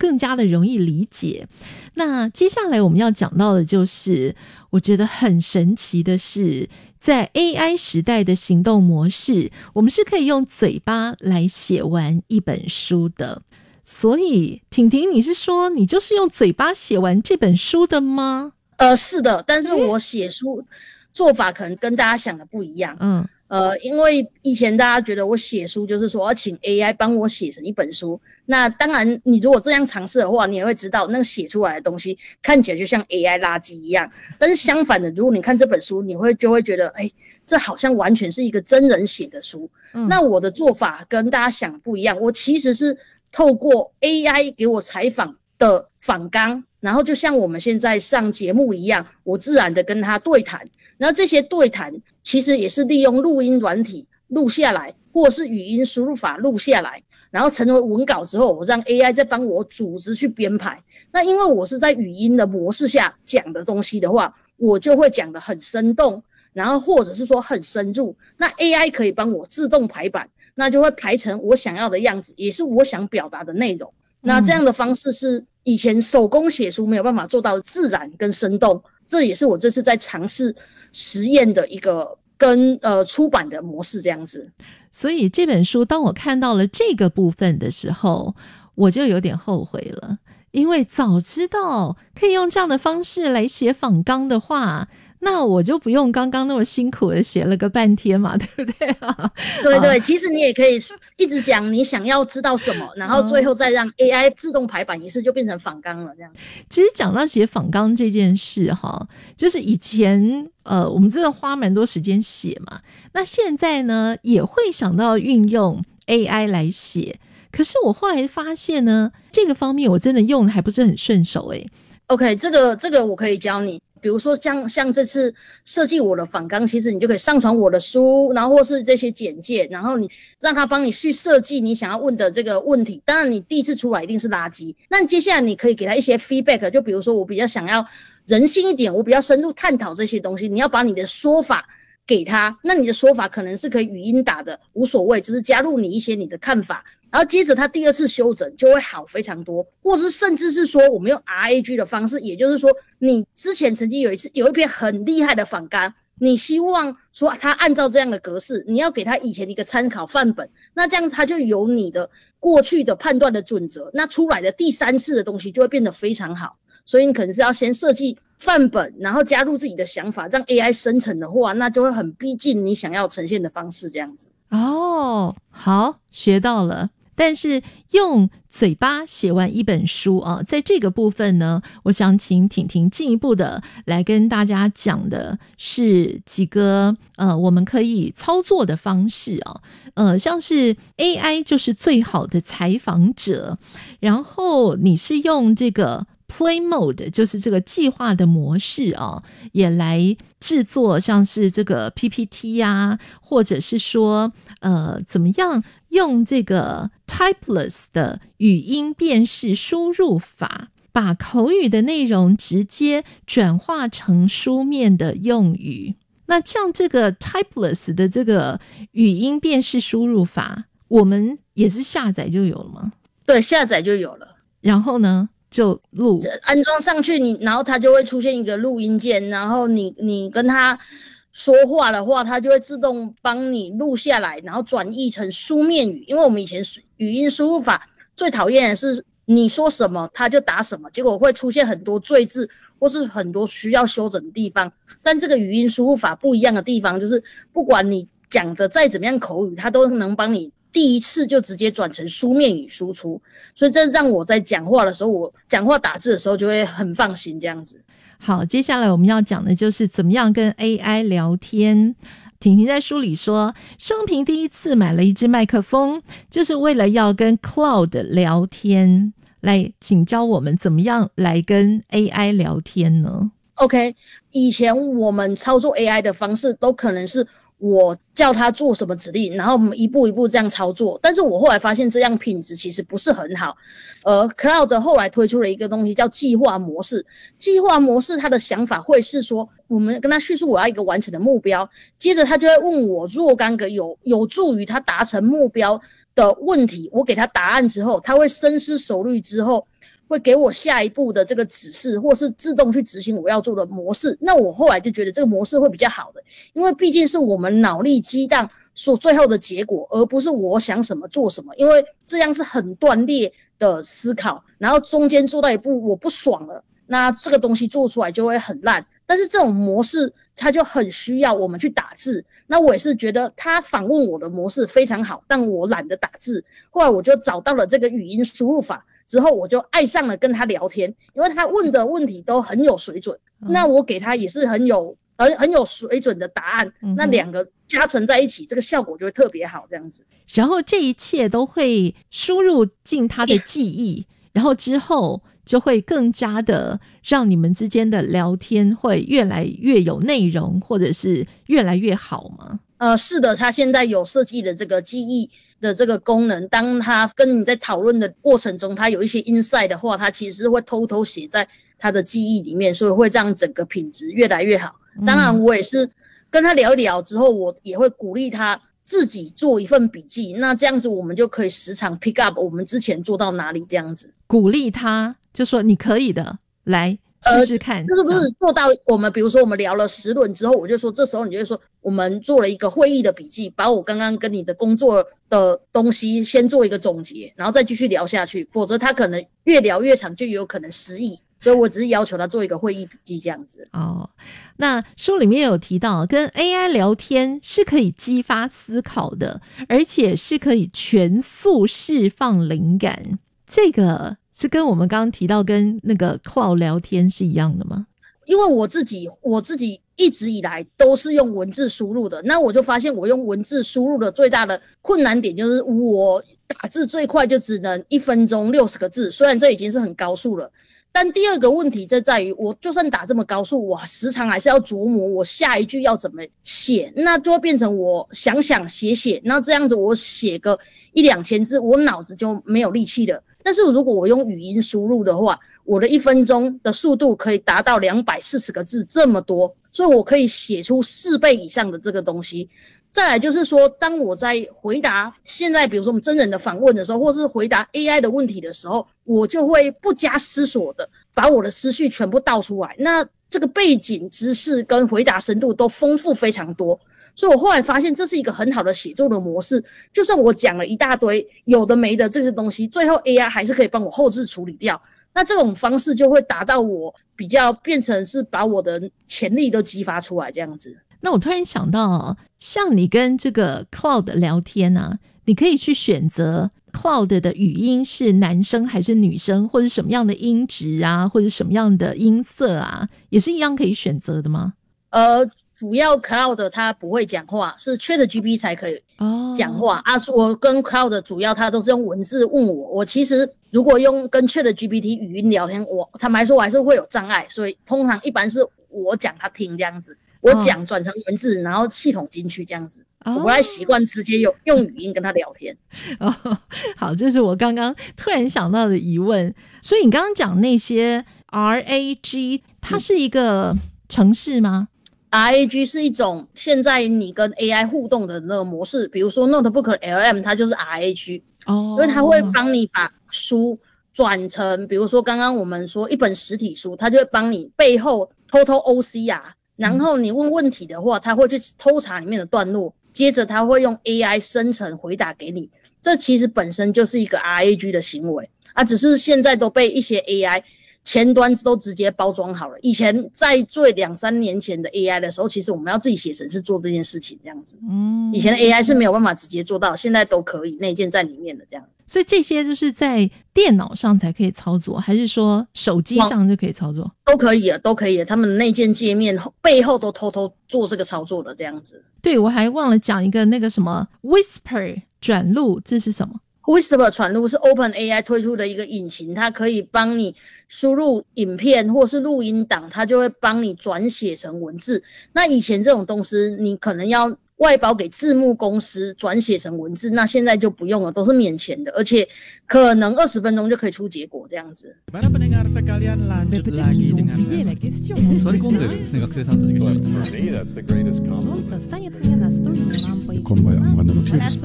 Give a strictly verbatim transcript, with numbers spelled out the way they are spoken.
更加的容易理解。那接下来我们要讲到的就是我觉得很神奇的是，在 A I 时代的行动模式，我们是可以用嘴巴来写完一本书的。所以婷婷，你是说你就是用嘴巴写完这本书的吗？ 呃，是的，但是我写书做法可能跟大家想的不一样。 嗯， 呃，因为以前大家觉得我写书就是说要请 A I 帮我写成一本书，那当然你如果这样尝试的话，你也会知道那个写出来的东西看起来就像 A I 垃圾一样。但是相反的，如果你看这本书，你会就会觉得，哎，这好像完全是一个真人写的书。嗯，那我的做法跟大家想的不一样，我其实是透过 A I 给我采访的访纲，然后就像我们现在上节目一样，我自然的跟他对谈。然后这些对谈其实也是利用录音软体录下来，或者是语音输入法录下来，然后成为文稿之后，我让 A I 再帮我组织去编排。那因为我是在语音的模式下讲的东西的话，我就会讲得很生动，然后或者是说很深入。那 A I 可以帮我自动排版，那就会排成我想要的样子，也是我想表达的内容。那这样的方式是以前手工写书没有办法做到的自然跟生动，这也是我这次在尝试实验的一个跟呃出版的模式这样子。 所以这本书当我看到了这个部分的时候，我就有点后悔了，因为早知道可以用这样的方式来写访纲的话，那我就不用刚刚那么辛苦的写了个半天嘛，对不对啊？ 对对，其实你也可以一直讲你想要知道什么，然后最后再让 A I 自动排版一次就变成访纲了这样。 其实讲到写访纲这件事哈，就是以前呃我们真的花蛮多时间写嘛，那现在呢也会想到运用 A I 来写，可是我后来发现呢，这个方面我真的用的还不是很顺手诶。 OK， 这个这个我可以教你。比如说像像这次设计我的访纲，其实你就可以上传我的书，然后或是这些简介，然后你让他帮你去设计你想要问的这个问题。当然你第一次出来一定是垃圾，那接下来你可以给他一些 feedback， 就比如说我比较想要人性一点，我比较深入探讨这些东西，你要把你的说法给他，那你的说法可能是可以语音打的，无所谓，就是加入你一些你的看法，然后接着他第二次修整就会好非常多。或是甚至是说我们用 R A G 的方式，也就是说你之前曾经有一次有一篇很厉害的访纲，你希望说他按照这样的格式，你要给他以前的一个参考范本，那这样他就有你的过去的判断的准则，那出来的第三次的东西就会变得非常好。所以你可能是要先设计范本，然后加入自己的想法，让 A I 生成的话，那就会很逼近你想要呈现的方式这样子。 哦，好，学到了。但是用嘴巴写完一本书啊，在这个部分呢，我想请婷婷进一步的来跟大家讲的是几个呃我们可以操作的方式啊，呃像是 A I 就是最好的采访者，然后你是用这个Play Mode， 就是这个计划的模式啊，也来制作像是这个 P P T 啊，或者是说呃怎么样用这个 Typeless 的语音辨识输入法，把口语的内容直接转化成书面的用语。那像这个 Typeless 的这个语音辨识输入法，我们也是下载就有了吗？ 对，下载就有了。 然后呢就录安装上去，你然后它就会出现一个录音键，然后你你跟它说话的话，它就会自动帮你录下来，然后转译成书面语。因为我们以前语音输入法最讨厌的是你说什么它就打什么，结果会出现很多赘字或是很多需要修整的地方。但这个语音输入法不一样的地方就是，不管你讲的再怎么样口语，它都能帮你第一次就直接转成书面语输出，所以这让我在讲话的时候，我讲话打字的时候就会很放心这样子。 好，接下来我们要讲的就是怎么样跟 A I 聊天。婷婷在书里说，生平第一次买了一支麦克风，就是为了要跟 Cloud 聊天。来，请教我们怎么样来跟 A I 聊天呢？ OK， 以前我们操作 A I 的方式都可能是我叫他做什么指令，然后我们一步一步这样操作，但是我后来发现这样品质其实不是很好。呃 Cloud 后来推出了一个东西叫计划模式，计划模式他的想法会是说，我们跟他叙述我要一个完成的目标，接着他就会问我若干个有有助于他达成目标的问题，我给他答案之后，他会深思熟虑之后会给我下一步的这个指示，或是自动去执行我要做的模式。那我后来就觉得这个模式会比较好的，因为毕竟是我们脑力激荡所最后的结果，而不是我想什么做什么，因为这样是很断裂的思考，然后中间做到一步我不爽了，那这个东西做出来就会很烂。但是这种模式它就很需要我们去打字，那我也是觉得他访问我的模式非常好，但我懒得打字，后来我就找到了这个语音输入法，之后我就爱上了跟他聊天，因为他问的问题都很有水准，嗯、那我给他也是很有很很有水准的答案，嗯、那两个加成在一起，这个效果就会特别好这样子。 然后这一切都会输入进他的记忆，然后之后就会更加的让你们之间的聊天会越来越有内容，或者是越来越好吗？ 呃，是的，他现在有设计的这个记忆的这个功能，当他跟你在讨论的过程中，他有一些 insight 的话，他其实会偷偷写在他的记忆里面，所以会让整个品质越来越好。当然我也是跟他聊一聊之后，我也会鼓励他自己做一份笔记，那这样子我们就可以时常 pick up 我们之前做到哪里这样子。 鼓励他就说你可以的，来试试看。 呃，就是不是做到我们比如说我们聊了十轮之后，我就说这时候你就会说我们做了一个会议的笔记，把我刚刚跟你的工作的东西先做一个总结，然后再继续聊下去，否则他可能越聊越长，就有可能失忆。所以我只是要求他做一个会议笔记这样子。 哦，那书里面有提到跟 A I 聊天是可以激发思考的，而且是可以全速释放灵感，这个是跟我们刚刚提到跟那个 Cloud 聊天是一样的吗？ 因为我自己我自己一直以来都是用文字输入的，那我就发现我用文字输入的最大的困难点就是我打字最快就只能一分钟六十个字，虽然这已经是很高速了，但第二个问题就在于我就算打这么高速，我时常还是要琢磨我下一句要怎么写，那就会变成我想想写写，那这样子我写个一两千字我脑子就没有力气了。但是如果我用语音输入的话，我的一分钟的速度可以达到两百四十个字这么多，所以我可以写出四倍以上的这个东西。再来就是说，当我在回答现在比如说我们真人的访问的时候，或是回答 A I 的问题的时候，我就会不加思索的把我的思绪全部倒出来，那这个背景知识跟回答深度都丰富非常多。所以我后来发现这是一个很好的写作的模式，就算我讲了一大堆有的没的这些东西，最后 A I 还是可以帮我后置处理掉，那这种方式就会达到我比较变成是把我的潜力都激发出来这样子。 那我突然想到，像你跟这个 Cloud 聊天啊，你可以去选择 Cloud 的语音是男生还是女生，或者什么样的音质啊，或者什么样的音色啊，也是一样可以选择的吗？ 呃主要 Cloud 它不会讲话，是 ChatGPT 才可以讲话、oh. 啊。我跟 Cloud 主要它都是用文字问我，我其实如果用跟 ChatGPT 语音聊天，我坦白说我还是会有障碍，所以通常一般是我讲他听这样子，我讲转成文字， oh. 然后系统进去这样子。我不太习惯直接用用语音跟他聊天。 哦，好，这是我刚刚突然想到的疑问。所以你刚刚讲那些 R A G， 它是一个程式吗 ？R A G 是一种现在你跟 A I 互动的那个模式，比如说 Notebook L M 它就是 R A G、哦、因为它会帮你把书转成，比如说刚刚我们说一本实体书，它就会帮你背后偷偷 O C R， 然后你问问题的话，它会去偷查里面的段落，接着它会用 A I 生成回答给你，这其实本身就是一个 R A G 的行为啊，只是现在都被一些 A I前端都直接包装好了，以前在最两三年前的 A I 的时候，其实我们要自己写程式做这件事情这样子。嗯，以前的 A I 是没有办法直接做到，现在都可以内建在里面的这样。 所以这些就是在电脑上才可以操作，还是说手机上就可以操作？ 都可以了，都可以了。他们的内建界面背后都偷偷做这个操作的这样子。 对，我还忘了讲一个那个什么 Whisper 转录，这是什么 ？Whisper 转录是 OpenAI 推出的一个引擎，它可以帮你输入影片或是录音档，它就会帮你转写成文字。那以前这种东西你可能要外包给字幕公司转写成文字，那现在就不用了，都是免钱的，而且可能二十分钟就可以出结果这样子。Para pendengar sekalian, lanjut lagi dengan Sorry,学生さんたちが。For me, that's the greatest compliment.